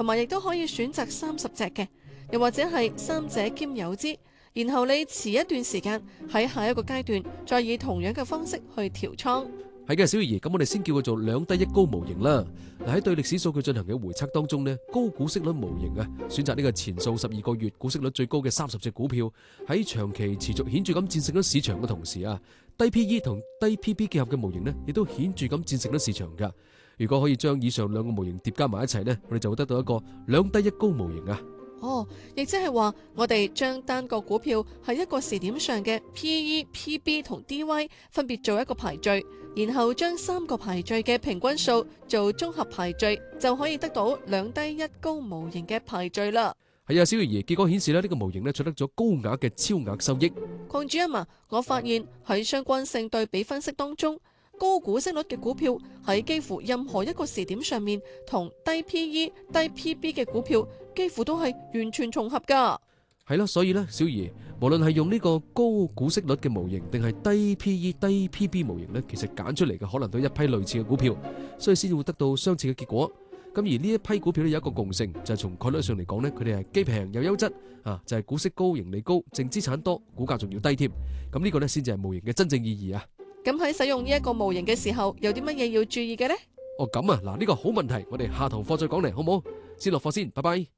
同埋亦都可以選擇30隻嘅，又或者係3者兼有之。然後你遲一段時間喺下一個階段，再以同樣嘅方式去調倉。 係嘅，小魚兒，咁我哋先叫佢做兩低一高模型啦。嗱，喺對歷史數據進行嘅回測當中呢，高股息率模型啊，選擇呢個前數12個月股息率最高嘅30隻股票，喺長期持續顯著咁戰勝咗市場嘅同時啊，低 PE 同低 PB 結合嘅模型呢，亦都顯著咁戰勝咗市場噶。如果可以將以上兩個模型疊加埋一齊呢，我哋就會得到一個兩低一高模型啊。 亦即係話，我哋將單個股票喺一個時點上嘅 PE、PB 同 DY 分別做一個排序，然後將3個排序嘅平均數做綜合排序，就可以得到兩低一高模型嘅排序啦。 係啊，小魚兒，結果顯示呢個模型呢取得咗高額嘅超額收益。 鄺主任啊，我發現喺相關性對比分析當中，高股息率嘅股票喺幾乎任何一個時點上面，同低 PE、低 PB 嘅股票幾乎都係完全重合噶。 係咯，所以呢，小魚，無論係用呢個高股息率嘅模型，定係低 PE、低 PB 模型呢，其實揀出嚟嘅可能都係一批類似嘅股票，所以先會得到相似嘅結果。咁而呢一批股票呢，有一個共性，就係從概率上嚟講呢，佢哋係既平又優質啊，就係股息高、盈利高、淨資產多、股價仲要低添。咁呢個呢，先至係模型嘅真正意義啊！ 咁喺使用呢一個模型嘅時候，有啲乜嘢要注意嘅呢？ 咁啊，嗱，呢個好問題，我哋下堂課再講嚟，好唔好？先落課先，拜拜。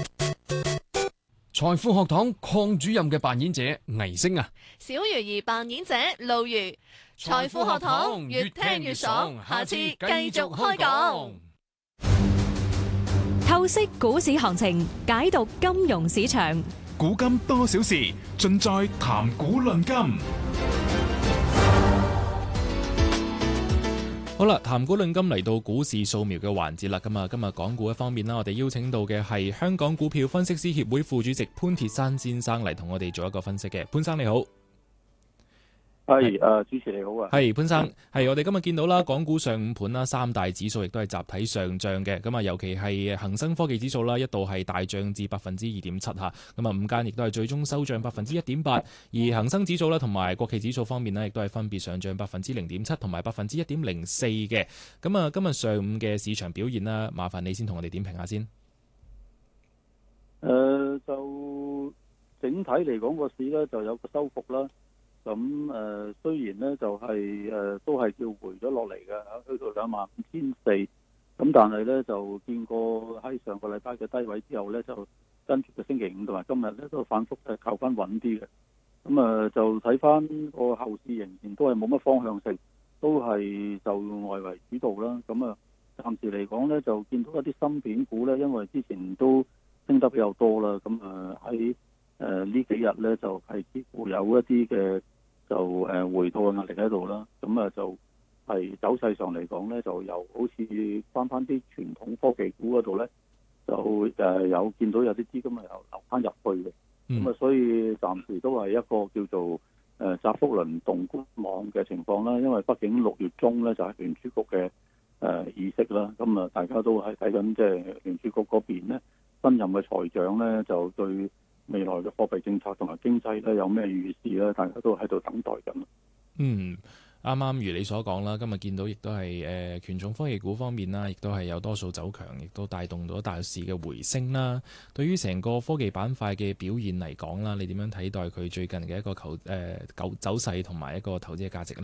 財富學堂鄺主任嘅扮演者倪星啊， 小魚兒扮演者露如。財富學堂越聽越爽，下次繼續開講。 透析股市行情，解讀金融市場， 古今多少事，盡在談股論金。 好啦，談股論金嚟到股市掃描嘅環節啦。咁啊，今日港股一方面啦，我哋邀請到嘅係香港股票分析師協會副主席潘鐵珊先生嚟同我哋做一個分析嘅。潘生你好。 係主持你好啊。 係潘生，係我哋今日見到啦，港股上午盤啦，三大指數亦都係集體上漲嘅。咁啊，尤其係恒生科技指數啦，一度係大漲至2.7%吓。咁啊，午間亦都係最終收漲1.8%。而恒生指數啦，同埋國企指數方面呢，亦都係分別上漲0.7%同埋1.04%嘅。咁啊，今日上午嘅市場表現啦，麻煩你先同我哋點評下先。 就整體嚟講個市咧就有個收復啦。咁雖然咧就係都係叫回咗落嚟嘅，去到25,400。咁但係咧就見過喺上個禮拜嘅低位之後咧，就跟住個星期五同埋今日咧都反覆靠翻穩啲嘅。咁就睇翻個後市仍然都係冇乜方向性，都係就外圍主導啦。咁暫時嚟講咧就見到一啲芯片股咧，因為之前都升得比較多啦。咁喺呢幾日咧就係似乎有一啲嘅就回吐嘅壓力喺度啦。咁就係走勢上嚟講咧，就又好似翻啲傳統科技股嗰度咧，就有見到有啲資金又流翻入去嘅。咁所以暫時都係一個叫做窄幅輪動觀望嘅情況啦。因為畢竟6月中咧就係聯儲局嘅議息啦。咁大家都係睇緊即係聯儲局嗰邊咧新任嘅財長咧就對未來嘅貨幣政策同埋經濟咧有咩預示咧？大家都喺度等待緊。 啱啱如你所講啦，今日見到亦都係權重科技股方面啦，亦都係有多數走強，亦都帶動到大市嘅回升啦。對於成個科技板塊嘅表現嚟講啦，你點樣睇待佢最近嘅一個走勢同埋一個投資嘅價值呢？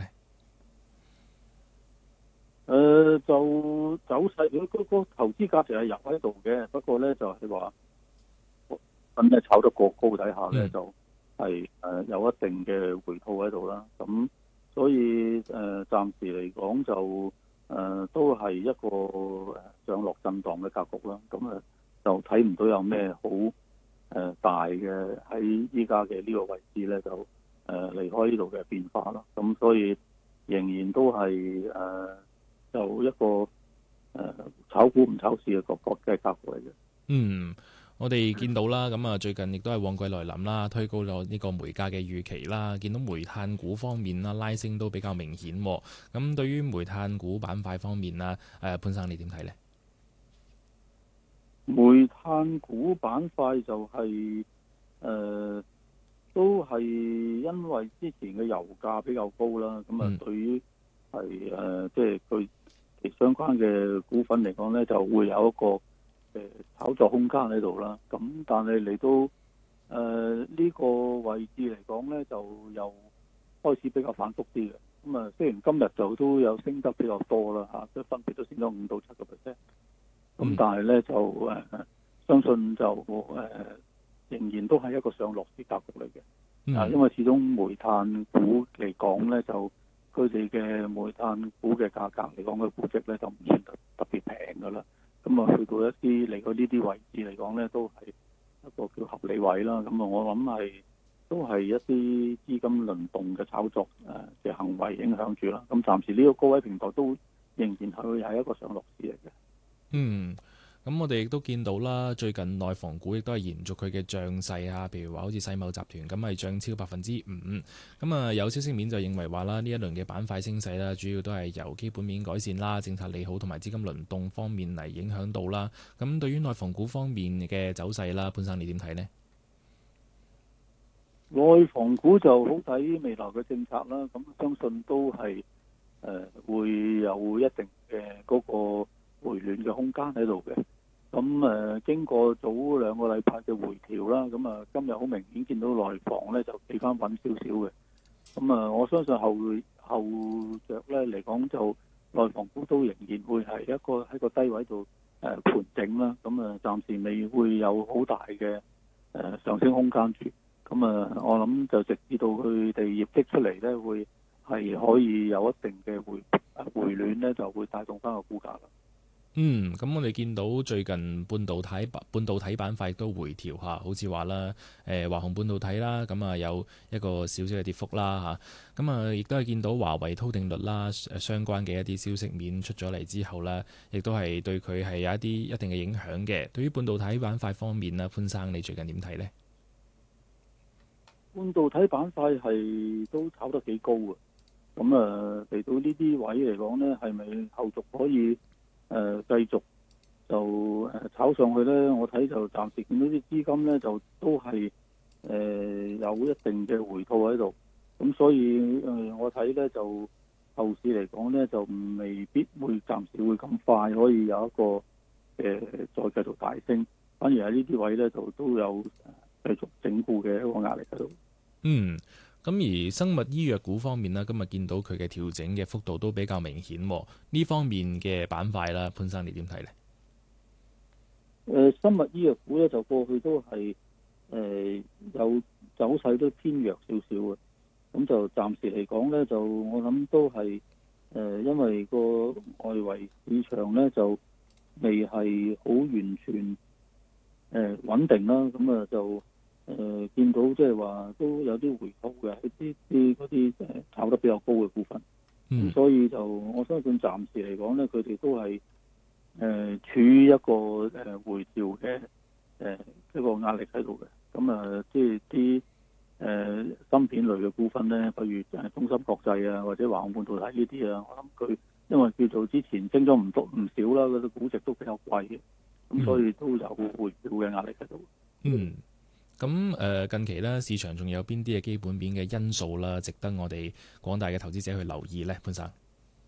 就走勢嗰個投資價值係有喺度嘅，不過咧就係話咁咧炒得過高底下咧，就係有一定嘅回吐喺度啦。咁所以暫時嚟講就都係一個上落震盪嘅格局啦。咁就睇唔到有咩好大嘅喺依家嘅呢個位置咧，就離開呢度嘅變化咯。咁所以仍然都係就一個炒股唔炒市嘅格局嚟嘅。 我哋見到啦，咁啊最近亦都係旺季來臨啦，推高咗呢個煤價嘅預期啦。見到煤炭股方面啦，拉升都比較明顯。咁對於煤炭股板塊方面啦，潘生你點睇呢？ 煤炭股板塊就係都係因為之前嘅油價比較高啦。咁對於係即係佢相關嘅股份嚟講咧，就會有一個炒作空間喺度啦。咁但係嚟到呢個位置嚟講咧，就又開始比較反覆啲嘅。咁啊，雖然今日就都有升得比較多啦嚇，即係分別都升咗5到7%。咁但係咧就相信就仍然都係一個上落市格局嚟嘅。因為始終煤炭股嚟講咧，就佢哋嘅煤炭股嘅價格嚟講嘅估值咧，就唔算特別平㗎啦。咁啊，去到一啲嚟到呢啲位置嚟講咧，都係一個叫合理位啦。咁啊，我諗都係一啲資金輪動嘅炒作嘅行為影響住啦。咁暫時呢個高位平台都仍然係一個上落市嚟嘅。 咁我哋亦都見到啦，最近內房股亦都係延續佢嘅漲勢啊，譬如話好似世茂集團咁係漲超5%。咁啊，有消息面就認為話啦，呢一輪嘅板塊升勢啦，主要都係由基本面改善啦、政策利好同埋資金輪動方面嚟影響到啦。咁對於內房股方面嘅走勢啦，潘生你點睇呢？ 內房股就好睇未來嘅政策啦，咁相信都係會有一定嘅嗰個回暖嘅空間喺度嘅。咁經過早2個禮拜嘅回調啦，咁啊今日好明顯見到內房咧就企翻穩少少嘅。咁啊，我相信後着咧嚟講，就內房股都仍然會係喺個低位度盤整啦。咁啊，暫時未會有好大嘅上升空間住。咁啊，我諗就直至到佢哋業績出嚟咧，會係可以有一定嘅回暖咧，就會帶動翻個股價啦。 咁我哋見到最近半導體板塊都回調下，好似話啦，華虹半導體啦，咁啊有一個少少嘅跌幅啦嚇，咁啊亦都係見到華為韜定律啦，相關嘅一啲消息面出咗嚟之後呢，亦都係對佢係有一定嘅影響嘅。對於半導體板塊方面啦，潘生你最近點睇呢？ 半導體板塊係都炒得幾高嘅，咁嚟到呢啲位嚟講呢，係咪後續可以繼續就炒上去呢？我睇就暫時見到啲資金呢，就都係有一定嘅回吐喺度，咁所以我睇呢，就後市嚟講呢，就未必會暫時會咁快可以有一個再繼續大升，反而喺呢啲位呢，就都有繼續整固嘅一個壓力喺度。 咁而生物醫藥股方面呢，今日見到佢嘅調整嘅幅度都比較明顯，呢方面嘅板塊啦，潘生你點睇呢？ 生物醫藥股咧就過去都係有走勢都偏弱少少嘅，咁就暫時嚟講咧，就我諗都係因為個外圍市場咧就未係好完全穩定啦，咁啊就見到即係話都有啲回吐嘅，嗰啲炒得比較高嘅股份，咁所以就我相信暫時嚟講咧，佢哋都係處於一個回調嘅一個壓力喺度嘅。咁啊，即係啲芯片類嘅股份咧，譬如中芯國際啊，或者華虹半導體呢啲啊，我諗佢因為叫做之前升咗唔少啦，嗰啲估值都比較貴嘅，咁所以都有回調嘅壓力喺度。 咁近期咧，市場仲有邊啲嘅基本面嘅因素啦，值得我哋廣大嘅投資者去留意呢？潘生，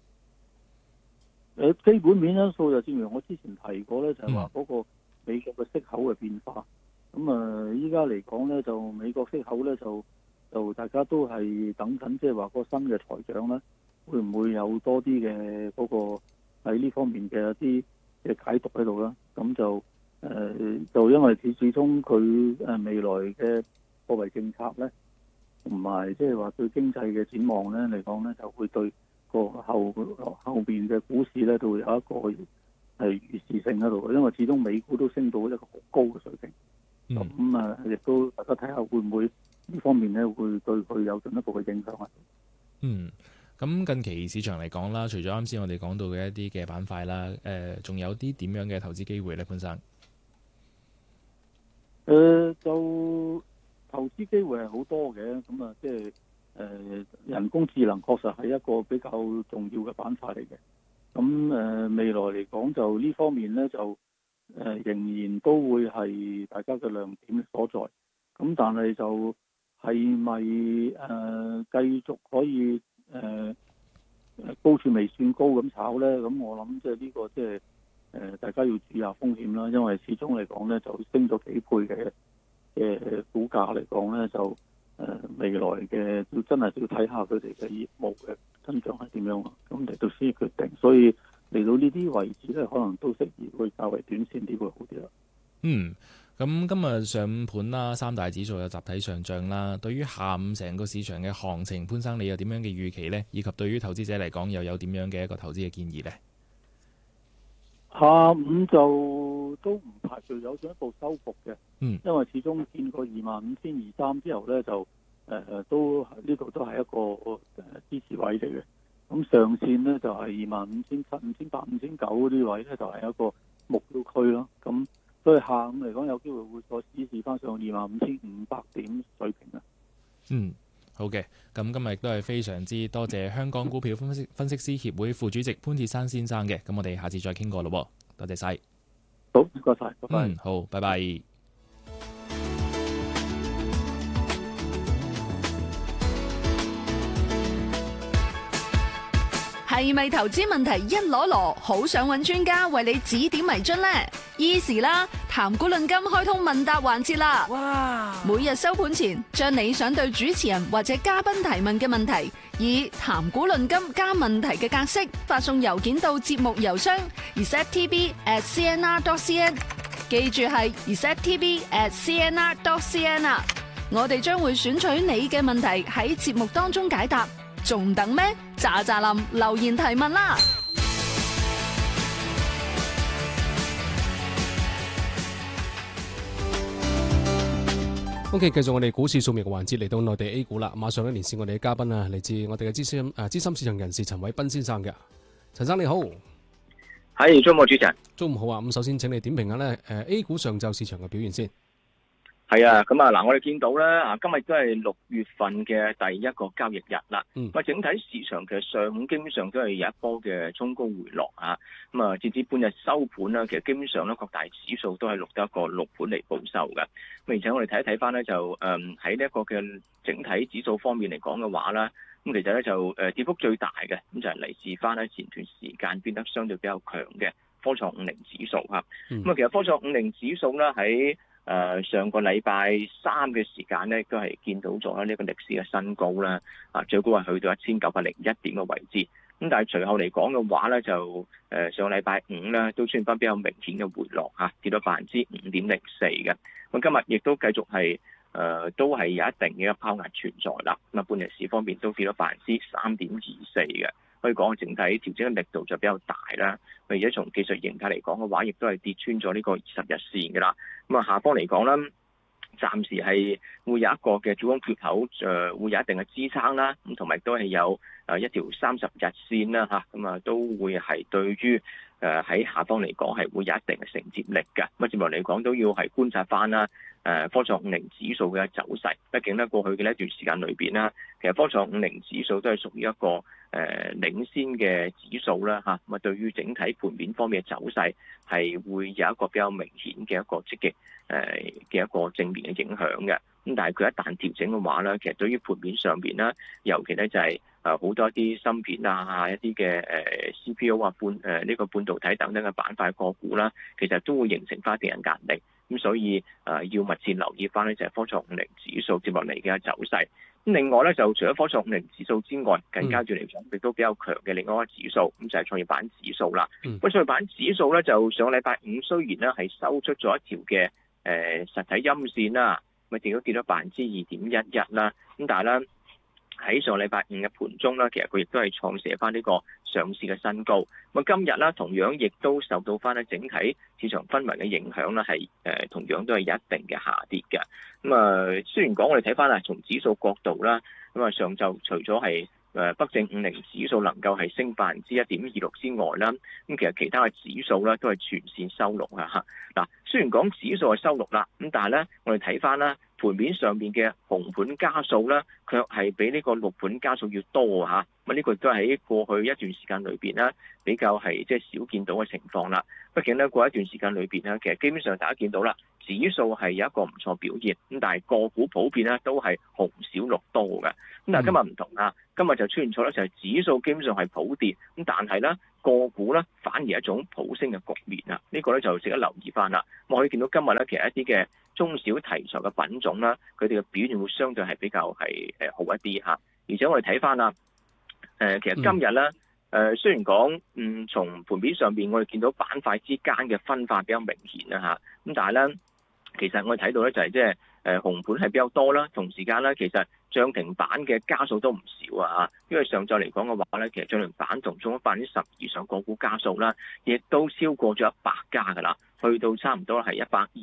基本面因素就正如我之前提過咧，就係話嗰個美國嘅息口嘅變化。咁啊，依家嚟講咧，就美國息口咧就大家都係等緊，即係話個新嘅財長咧，會唔會有多啲嘅嗰個喺呢方面嘅一啲嘅解讀喺度啦？咁就因為始終佢未來嘅貨幣政策咧，同埋即係話對經濟嘅展望咧嚟講咧，就會對個後邊嘅股市咧都會有一個係預示性喺度。因為始終美股都升到一個好高嘅水平，咁亦都大家睇下會唔會呢方面咧會對佢有進一步嘅影響啊？ 咁近期市場嚟講啦，除咗啱先我哋講到嘅一啲嘅板塊啦，仲有啲點樣嘅投資機會咧？潘生？ 就投資機會係好多嘅，咁啊，即係人工智能確實係一個比較重要嘅板塊嚟嘅。咁未來嚟講，就呢方面咧，就仍然都會係大家嘅亮點所在。咁但係就係咪繼續可以高處未算高咁炒咧？咁我諗即係呢個即係大家要注意下風險啦，因為始終嚟講咧就升咗幾倍嘅股價嚟講咧就未來嘅要真係要睇下佢哋嘅業務嘅增長係點樣啊，咁嚟到先決定。所以嚟到呢啲位置咧，可能都適宜會較為短線啲會好啲啦。 咁今日上午盤啦，三大指數有集體上漲啦。對於下午成個市場嘅行情，潘生你有點樣嘅預期呢？以及對於投資者嚟講，又有點樣嘅一個投資嘅建議呢？ 下午就都唔排除有進一步收復嘅，因為始終見過25,230之後咧，就都呢度都係一個支持位嚟嘅。咁上線咧就係25,700、5,800、5,900嗰啲位咧，就係一個目標區咯。咁所以下午嚟講，有機會會再支持翻上25,500點水平啊。 好嘅，咁今日亦都係非常之多謝香港股票分析師協會副主席潘鐵珊先生嘅，咁我哋下次再傾過咯，多謝晒。 好，唔該晒，拜拜。 好，拜拜。 係咪投資問題一籮籮，好想揾專家為你指點迷津呢？Easy 啦，談股論金開通問答環節啦！哇！每日收盤前，將你想對主持人或者嘉賓提問嘅問題，以談股論金加問題嘅格式發送郵件到節目郵箱 receptv@cnr.cn， 記住係 receptv@cnr.cn 啊！我哋將會選取你嘅問題喺節目當中解答。仲等咩？喳喳林留言提問啦 ！OK， 繼續我哋股市掃描嘅環節，嚟到內地 A 股啦。馬上連線我哋嘅嘉賓啊，嚟自我哋嘅資深市場人士陳偉斌先生嘅。陳生你好， 係中午主持人， 中午好啊！咁首先請你點評下咧，A 股上晝市場嘅表現先。 係啊，咁啊嗱，我哋見到咧今日都係6月份嘅第一個交易日啦。整體市場其實上午基本上都係有一波嘅衝高回落啊。咁啊，截至半日收盤啦，其實基本上咧各大指數都係錄得一個6盤嚟報收嘅。咁而且我哋睇一睇翻咧，就喺呢一個嘅整體指數方面嚟講嘅話啦，咁其實咧就跌幅最大嘅，咁就係嚟自翻咧前段時間變得相對比較強嘅科創50指數嚇。咁啊，其實科創50指數咧喺上個禮拜三嘅時間咧，都係見到咗呢個歷史嘅新高啦，最高係去到1901點嘅位置。咁但係隨後嚟講嘅話咧，就上個禮拜五咧都出現翻比較明顯嘅回落嚇，跌到5.04%嘅。咁今日亦都繼續係都係有一定嘅拋壓存在啦。咁啊，半日市方面都跌到3.24%嘅。可以講整體調整嘅力度就比較大啦，而且從技術形態嚟講嘅話，亦都係跌穿咗呢個20日線嘅啦。咁啊，下方嚟講啦，暫時係會有一個嘅主攻缺口，會有一定嘅支撐啦。咁同埋都係有一條30日線啦嚇，咁啊都會係對於喺下方嚟講係會有一定嘅承接力嘅。咁啊，接落嚟講都要係觀察翻啦。科創50指數嘅走勢，畢竟咧過去嘅一段時間裏邊啦，其實科創50指數都係屬於一個領先嘅指數啦嚇，咁啊對於整體盤面方面嘅走勢係會有一個比較明顯嘅一個積極嘅一個正面嘅影響嘅。咁但係佢一旦調整嘅話咧，其實對於盤面上邊啦，尤其咧就係好多啲芯片啊、一啲嘅CPU 啊、呢個半導體等等嘅板塊個股啦，其實都會形成翻一定嘅壓力。咁所以要密切留意翻呢就係科創50指數接落嚟嘅走勢。咁另外咧就除咗科創50指數之外，近階段嚟講亦都比較強嘅另外一個指數，咁就係創業板指數啦。咁創業板指數咧就上個禮拜五雖然咧係收出咗一條嘅實體陰線啦，咪亦都跌咗2.11%啦。咁但係咧喺上個禮拜五嘅盤中咧，其實佢亦都係創寫翻呢個上市嘅新高。咁今日咧同樣亦都受到翻咧整體市場氛圍嘅影響咧，係同樣都係有一定嘅下跌嘅。咁啊，雖然講我哋睇翻從指數角度啦，咁啊上晝除咗係北證50指數能夠係升1.26%之外啦，咁其實其他嘅指數咧都係全線收錄啊嚇。嗱，雖然講指數係收錄啦，咁但係咧我哋睇翻啦盤面上面嘅紅盤家數咧，卻係比呢個綠盤家數要多嚇。咁呢個亦都係喺過去一段時間裏邊咧比較係即係少見到嘅情況啦。畢竟咧過一段時間裏邊咧，其實基本上大家見到啦，指數係有一個唔錯表現，咁但係個股普遍咧都係紅少綠多嘅。咁但係今日唔同啦，今日就出現咗咧就係指數基本上係普跌，咁但係咧個股咧反而一種普升嘅局面啊，呢個咧就值得留意翻啦。咁可以見到今日咧，其實一啲嘅中小題材嘅品種啦，佢哋嘅表現會相對係比較係好一啲嚇。而且我哋睇翻啦，其實今日咧，雖然講從盤面上邊我哋見到板塊之間嘅分化比較明顯啦嚇，咁但係咧，其實我哋睇到咧就係即係紅盤係比較多啦，同時間咧其實漲停板嘅家數都唔少啊，因為上晝嚟講嘅話咧，其實漲停板同中咗10%以上個股家數啦，亦都超過咗100家噶啦，去到差唔多係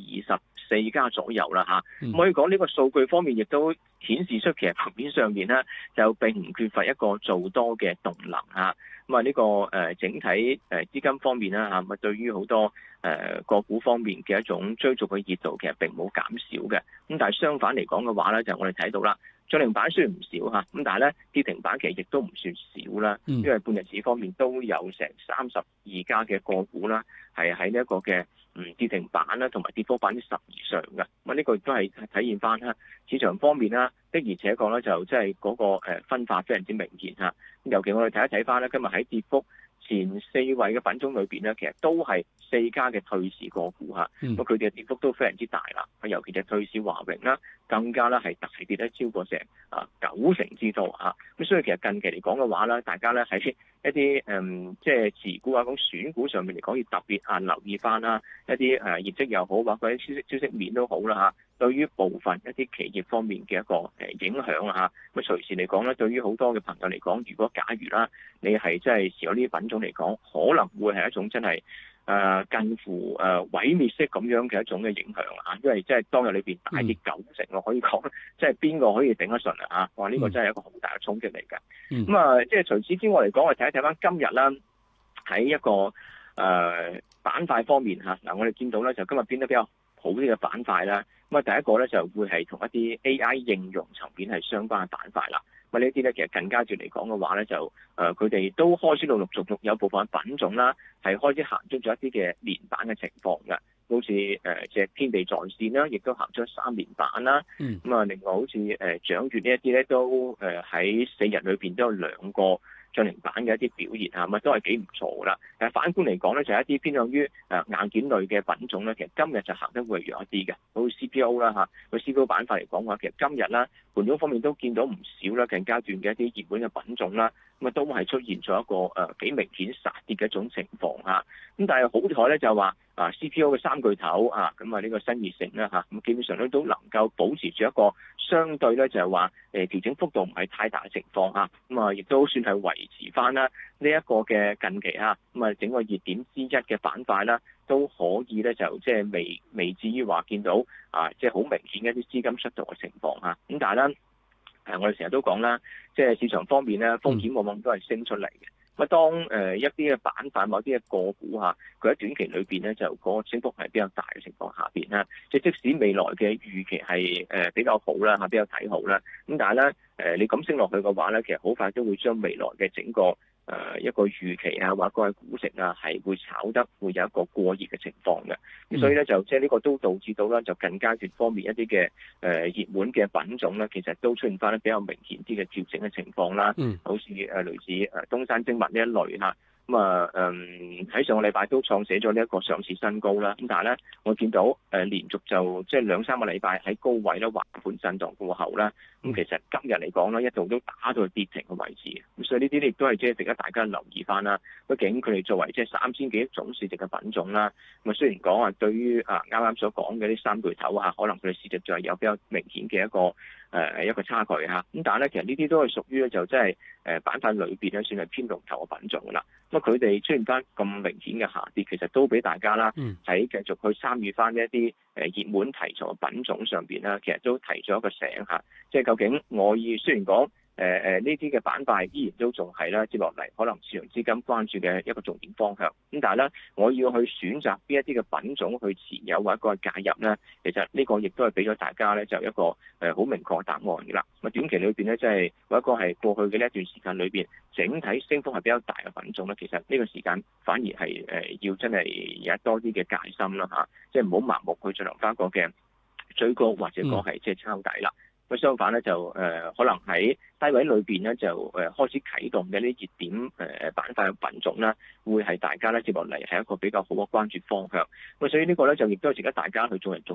124家左右啦嚇。可以講呢個數據方面亦都顯示出其實盤面上面咧就並唔缺乏一個做多嘅動能嚇。咁啊呢個整體資金方面啦嚇，咁啊對於好多個股方面嘅一種追逐嘅熱度其實並冇減少嘅。咁但係相反嚟講嘅話咧，就我哋睇到啦，漲停板雖然唔少嚇，咁但係咧跌停板其實亦都唔算少啦。因為半日市方面都有成32家嘅個股啦，係喺呢一個嘅跌停板啦，同埋跌幅10%以上嘅。咁呢個亦都係體現翻啦市場方面啦，的而且確咧就即係嗰個分化非常之明顯嚇。尤其我哋睇一睇翻咧，今日喺跌幅前4位嘅品種裏邊咧，其實都係4家嘅退市個股嚇，咁佢哋嘅跌幅都非常之大啦。尤其係退市華榮啦，更加咧係大跌咧超過成90%之多嚇。咁所以其實近期嚟講嘅話咧，大家咧喺一啲即係持股啊咁選股上面嚟講，要特別留意翻啦，一啲業績又好或者消息面都好啦嚇。對於部分一啲企業方面嘅一個影響啊嚇，咁隨時嚟講咧，對於好多嘅朋友嚟講，如果假如啦，你係真係持有呢啲品種嚟講，可能會係一種真係近乎毀滅式咁樣嘅一種嘅影響啊，因為即係當日裏邊大跌90%，我可以講，即係邊個可以頂得順啊嚇？哇！呢個真係一個好大嘅衝擊嚟嘅。咁啊，即係除此之外嚟講，我哋睇一睇翻今日啦，喺一個板塊方面嚇，嗱我哋見到咧就今日變得比較好啲嘅板塊啦。咁啊，第一個咧就會係同一啲 AI 應用層面係相關嘅板塊啦。咁呢啲咧其實近階段嚟講嘅話咧，就佢哋都開始陸陸續續有部分品種啦，係開始行出咗一啲嘅連板嘅情況嘅，好似隻天地在線啦，亦都行出3連板啦。咁啊，另外好似掌月呢一啲咧，都喺4日裏邊都有2個漲停板嘅一啲表現啊，咁都係幾唔錯噶啦。反觀嚟講咧，就係一啲偏向於硬件類嘅品種咧，其實今日就行得會弱一啲嘅，好似 CPU 啦嚇，個 CPU 板塊嚟講嘅話，其實今日啦盤中方面都見到唔少啦，近階段嘅一啲熱門嘅品種啦，咁啊都係出現咗一個幾明顯殺跌嘅一種情況嚇。咁但係好彩咧就話CPU 嘅3巨頭啊，咁啊呢個新熱成啦嚇，咁基本上咧都能夠保持住一個相對咧就係話調整幅度唔係太大嘅情況嚇，咁啊亦都算係維持翻啦呢一個嘅近期嚇，咁啊整個熱點之一嘅板塊啦，都可以咧就即係未至於話見到即係好明顯嘅一啲資金失調嘅情況嚇。咁但係咧我哋成日都講啦，即係市場方面咧風險往往都係升出嚟嘅。咁當一啲嘅板塊、某啲嘅個股嚇，佢喺短期裏邊咧就個升幅係比較大嘅情況下邊啦，即使未來嘅預期係比較好啦嚇，比較睇好啦，咁但係咧你咁升落去嘅話咧，其實好快都會將未來嘅整個一個預期啊，或者個估值啊，係會炒得會有一個過熱嘅情況嘅。咁所以咧就即係呢個都導致到啦，就近階段方面一啲嘅熱門嘅品種咧，其實都出現翻比較明顯啲嘅調整嘅情況啦。好似類似東山精密呢一類嚇。咁喺上個禮拜都創寫咗呢一個上市新高啦。咁但係咧，我見到連續就即係2-3個禮拜喺高位咧橫盤震盪過後啦。咁其實今日嚟講咧，一度都打到去跌停嘅位置。咁所以呢啲亦都係即係值得大家留意翻啦。畢竟佢哋作為即係3000幾億總市值嘅品種啦。咁雖然講對於啱啱所講嘅啲3巨頭可能佢哋市值就係有比較明顯嘅一個差距嚇。咁但係咧，其實呢啲都係屬於咧就即係板塊裏邊咧算係偏龍頭嘅品種㗎啦。咁佢哋出現翻咁明顯嘅下跌，其實都俾大家啦喺繼續去參與翻一啲熱門題材嘅品種上邊啦，其實都提咗一個醒嚇，即係究竟我雖然講呢啲嘅板塊依然都仲係啦，接落嚟可能市場資金關注嘅一個重點方向。咁但係咧，我要去選擇邊一啲嘅品種去持有或者個介入咧，其實呢個亦都係俾咗大家咧就一個好明確嘅答案嘅啦。咁短期裏邊咧，即係或者個係過去嘅呢一段時間裏邊，整體升幅係比較大嘅品種咧，其實呢個時間反而係要真係有多啲嘅戒心啦嚇，即係唔好盲目去進行翻個嘅追高或者個係即係抄底啦。 咁相反咧就可能喺低位裏邊咧就開始啟動嘅呢啲熱點板塊嘅品種啦，會係大家咧接落嚟係一個比較好嘅關注方向。咁所以呢個咧就亦都係值得大家去做人做